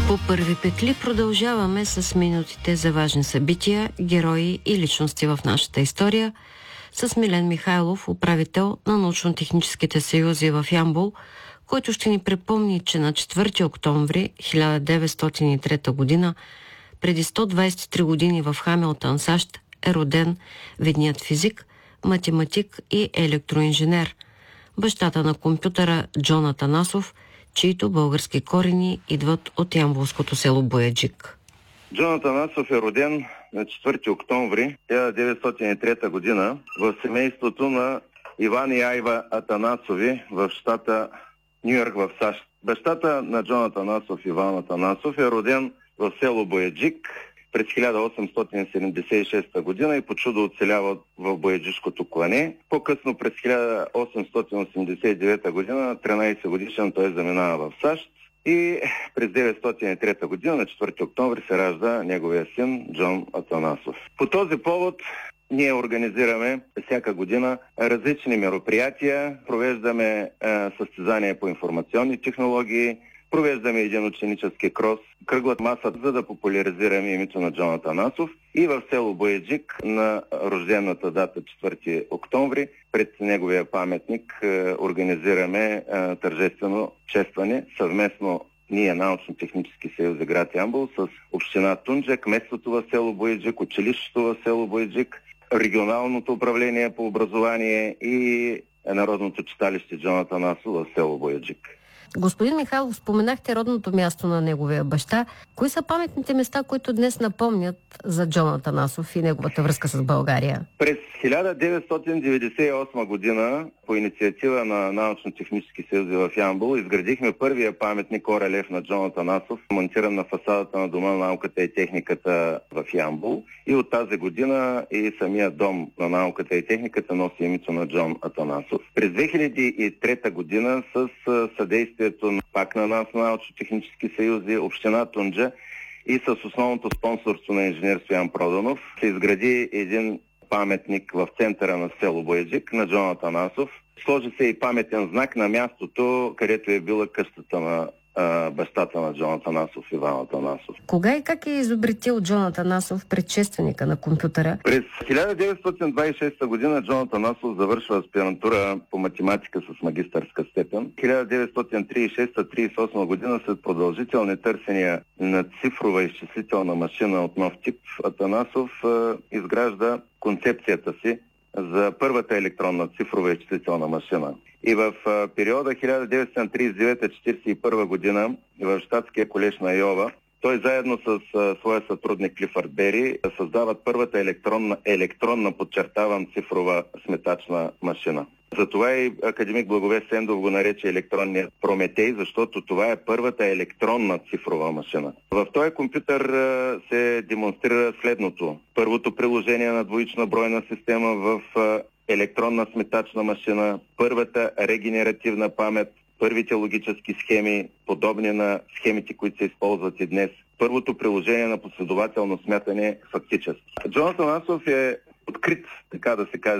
По първи петли продължаваме с минутите за важни събития, герои и личности в нашата история с Милен Михайлов, управител на научно-техническите съюзи в Ямбол, който ще ни припомни, че на 4 октомври 1903 година, преди 123 години в Хамилтън, САЩ, е роден видният физик, математик и електроинженер, бащата на компютъра Джон Атанасов, чието български корени идват от ямболското село Бояджик. Джон Атанасов е роден на 4 октомври 1903 година в семейството на Иван и Айва Атанасови в щата Ню-Йорк в САЩ. Бащата на Джон Атанасов, Иван Атанасов, е роден в село Бояджик през 1876 година и по чудо оцелява в Бояджишкото клане. По-късно през 1889 година, 13 годишен, той заминава в САЩ и през 1903 година, на 4 октомври, се ражда неговия син Джон Атанасов. По този повод ние организираме всяка година различни мероприятия, провеждаме състезания по информационни технологии, провеждаме един ученически крос, кръгла маса, за да популяризираме името на Джон Атанасов. И в село Бояджик на рождената дата 4 октомври пред неговия паметник организираме тържествено честване съвместно ние, научно-технически съюз за град Ямбол, с община Тунджа, кметството в село Бояджик, училището в село Бояджик, регионалното управление по образование и Народното читалище Джон Атанасов в село Бояджик. Господин Михайлов, споменахте родното място на неговия баща. Кои са паметните места, които днес напомнят за Джон Атанасов и неговата връзка с България? През 1998 година по инициатива на научно-технически съюзи в Ямбол изградихме първия паметник орелев на Джон Атанасов, монтиран на фасадата на Дома на науката и техниката в Ямбол. И от тази година и самия Дом на науката и техниката носи името на Джон Атанасов. През 2003 година с съдействието пак на нас, научно-технически съюзи, община Тунджа и с основното спонсорство на инженер Стоян Проданов се изгради един паметник в центъра на село Бояджик на Джон Атанасов. Сложи се и паметен знак на мястото, където е била къщата на бащата на Джон Атанасов, Иван Атанасов. Кога и как е изобретил Джон Атанасов, предшественика на компютъра? През 1926 година Джон Атанасов завършва аспирантура по математика с магистърска степен. 1936-38 година, след продължителни търсения на цифрова изчислителна машина от нов тип, Атанасов изгражда концепцията си за първата електронна цифрова изчислителна машина. И в периода 1939-1941 година в щатския колеж на Айова той заедно с своя сътрудник Клифърд Бери създават първата електронна, подчертавам, цифрова сметачна машина. Затова и академик Благовест Сендов го нарече електронният Прометей, защото това е първата електронна цифрова машина. В този компютър се демонстрира следното. Първото приложение на двоична бройна система в електронна сметачна машина, първата регенеративна памет, първите логически схеми, подобни на схемите, които се използват и днес. Първото приложение на последователно смятане фактически. Джон Атанасов е открит, така да се каже,